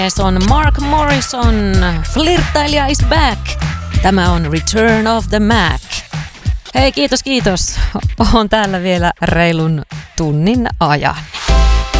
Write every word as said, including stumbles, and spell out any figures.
Se on Mark Morrison, Flirttailija is back. Tämä on Return of the Mac. Hei, kiitos, kiitos. Oon täällä vielä reilun tunnin ajan.